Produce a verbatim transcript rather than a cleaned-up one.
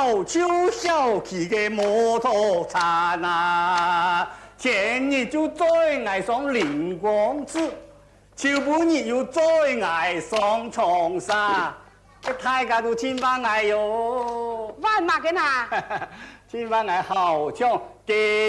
小秋小氣嘅摩托餐啊！前日就最愛上靈光寺，後半日又最愛上長沙，大家都千番愛喲。 我係乜嘅呐？ 千番愛好唱嘅。